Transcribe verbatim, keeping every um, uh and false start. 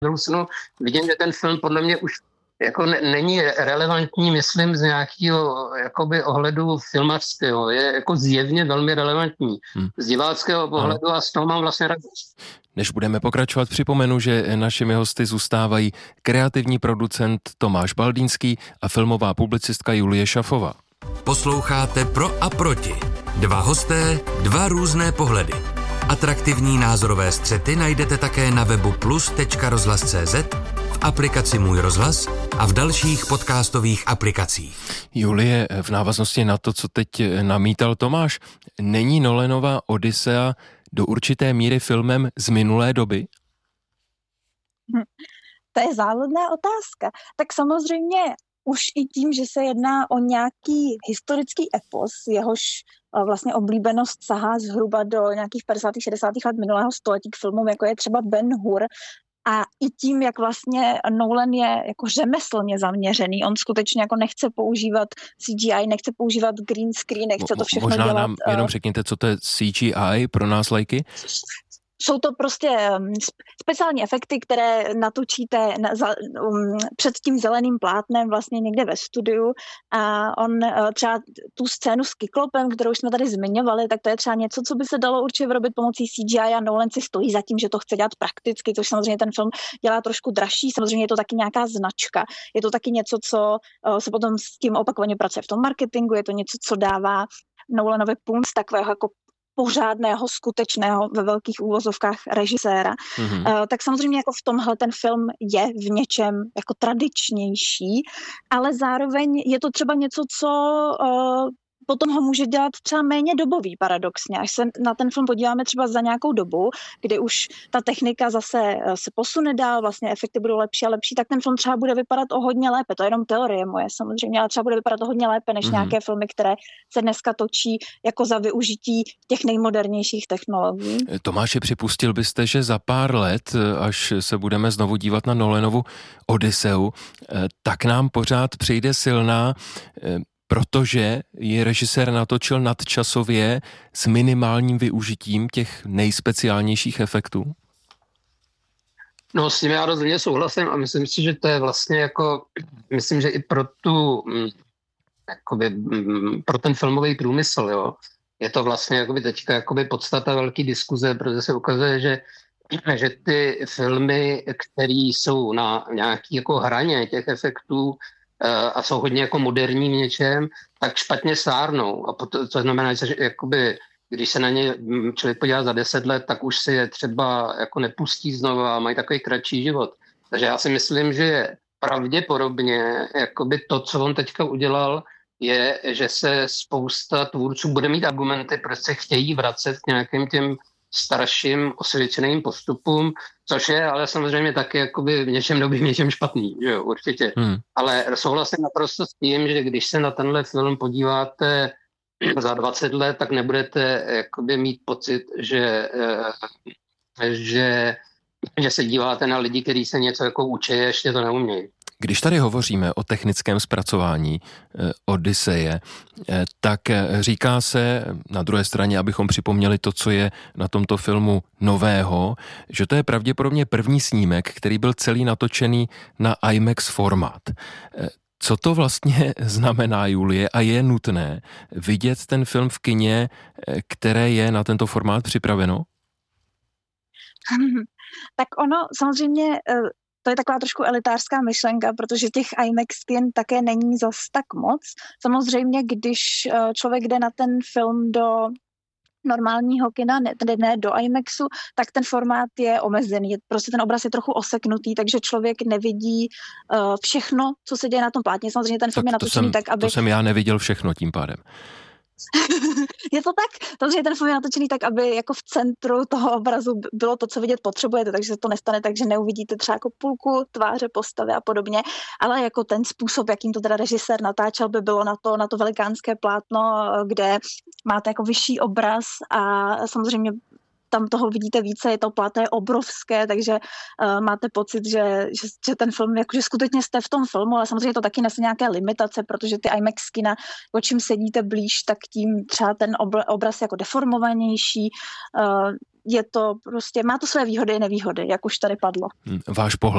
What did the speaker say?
druhou stranu vidím, že ten film podle mě už jako ne, není relevantní, myslím, z nějakého jakoby ohledu filmařského. Je jako zjevně velmi relevantní. Hmm. Z diváckého pohledu ano. A z toho mám vlastně radost. Než budeme pokračovat, připomenu, že našimi hosty zůstávají kreativní producent Tomáš Baldýnský a filmová publicistka Julie Šafová. Posloucháte Pro a proti. Dva hosté, dva různé pohledy. Atraktivní názorové střety najdete také na webu plus tečka rozhlas tečka cé zet, v aplikaci Můj rozhlas a v dalších podcastových aplikacích. Julie, v návaznosti na to, co teď namítal Tomáš, není Nolanova Odysea do určité míry filmem z minulé doby? Hm, to je záludná otázka. Tak samozřejmě už i tím, že se jedná o nějaký historický epos, jehož vlastně oblíbenost sahá zhruba do nějakých padesátých šedesátých let minulého století k filmům, jako je třeba Ben-Hur, a i tím, jak vlastně Nolan je jako řemeslně zaměřený, on skutečně jako nechce používat C G I, nechce používat green screen, nechce to všechno Možná dělat. Možná nám jenom řekněte, co to je C G I pro nás lajky? Jsou to prostě speciální efekty, které natočíte na, za, um, před tím zeleným plátnem vlastně někde ve studiu a on třeba tu scénu s Kyklopem, kterou jsme tady zmiňovali, tak to je třeba něco, co by se dalo určitě vyrobit pomocí C G I a Nolan si stojí za tím, že to chce dělat prakticky, což samozřejmě ten film dělá trošku dražší, samozřejmě je to taky nějaká značka, je to taky něco, co uh, se potom s tím opakovaně pracuje v tom marketingu, je to něco, co dává Nolanovi punc takového jako pořádného, skutečného ve velkých úvozovkách režiséra, mm-hmm. uh, tak samozřejmě jako v tomhle ten film je v něčem jako tradičnější, ale zároveň je to třeba něco, co uh, potom ho může dělat třeba méně dobový paradoxně. Až se na ten film podíváme třeba za nějakou dobu, kdy už ta technika zase se posune dál, vlastně efekty budou lepší a lepší, tak ten film třeba bude vypadat o hodně lépe. To je jenom teorie moje samozřejmě, ale třeba bude vypadat o hodně lépe než mm-hmm. nějaké filmy, které se dneska točí jako za využití těch nejmodernějších technologií. Tomáši, připustil byste, že za pár let, až se budeme znovu dívat na Nolanovu Odyseu, tak nám pořád přijde silná, protože ji režisér natočil nadčasově s minimálním využitím těch nejspeciálnější efektů? No, s tím já rozhodně souhlasím a myslím si, že to je vlastně jako, myslím, že i pro tu, jakoby, pro ten filmový průmysl, jo, je to vlastně jakoby teďka jakoby podstata velký diskuze, protože se ukazuje, že, že ty filmy, které jsou na nějaký jako hraně těch efektů, a jsou hodně jako moderní v něčem, tak špatně stárnou. A to, to znamená, že jakoby, když se na ně člověk podívá za deset let, tak už si je třeba jako nepustí znovu a mají takový kratší život. Takže já si myslím, že pravděpodobně jakoby to, co on teďka udělal, je, že se spousta tvůrců bude mít argumenty, proč se chtějí vracet k nějakým těm starším osvědčeným postupům, což je ale samozřejmě taky jakoby v něčem dobrý, v něčem špatný, že jo, určitě. Hmm. Ale souhlasím naprosto s tím, že když se na tenhle film podíváte za dvacet let, tak nebudete jakoby mít pocit, že, že, že se díváte na lidi, kteří se něco jako učí, ještě to neumějí. Když tady hovoříme o technickém zpracování eh, Odyseje, eh, tak eh, říká se na druhé straně, abychom připomněli to, co je na tomto filmu nového, že to je pravděpodobně první snímek, který byl celý natočený na IMAX formát. Eh, co to vlastně znamená, Julie, a je nutné vidět ten film v kině, eh, které je na tento formát připraveno? Tak ono samozřejmě... Uh... To je taková trošku elitářská myšlenka, protože těch IMAX kin také není zas tak moc. Samozřejmě, když člověk jde na ten film do normálního kina, ne, tedy ne do IMAXu, tak ten formát je omezený. Prostě ten obraz je trochu oseknutý, takže člověk nevidí uh, všechno, co se děje na tom plátně. Samozřejmě ten film tak je natočený jsem, tak, aby... To jsem já neviděl všechno tím pádem. Je to tak? Takže ten film je natočený tak, aby jako v centru toho obrazu bylo to, co vidět potřebujete, takže se to nestane tak, že neuvidíte třeba jako půlku tváře, postavy a podobně, ale jako ten způsob, jakým to teda režisér natáčel, by bylo na to, na to velikánské plátno, kde máte jako vyšší obraz a samozřejmě tam toho vidíte více, je to plátno je obrovské, takže uh, máte pocit, že, že, že ten film, jakože skutečně jste v tom filmu, ale samozřejmě to taky nese nějaké limitace, protože ty IMAX kina, o čím sedíte blíž, tak tím třeba ten obr- obraz jako deformovanější, uh, je to prostě, má to své výhody i nevýhody, jak už tady padlo. Váš pohled